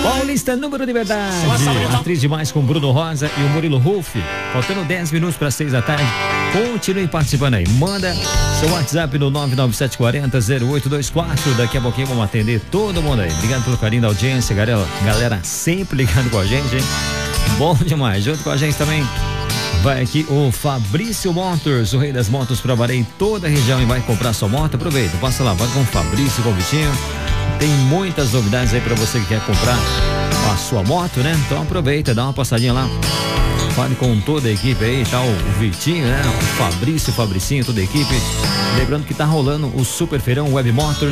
Paulista, número de verdade. Atriz demais com Bruno Rosa e o Murilo Ruffi. Faltando 10 minutos para 6 da tarde. Continue participando aí. Manda seu WhatsApp no 99740-0824. Daqui a pouquinho vamos atender todo mundo aí. Obrigado pelo carinho da audiência, galera sempre ligando com a gente, hein? Bom demais. Junto com a gente também vai aqui o Fabrício Motors, o rei das motos para valer em toda a região e vai comprar sua moto. Aproveita, passa lá, vai com o Fabrício, com o Vitinho. Tem muitas novidades aí para você que quer comprar a sua moto, né? Então aproveita, dá uma passadinha lá. Fale com toda a equipe aí, tá? O Vitinho, né? O Fabrício, o Fabricinho, toda a equipe. Lembrando que tá rolando o Super Feirão Web Motors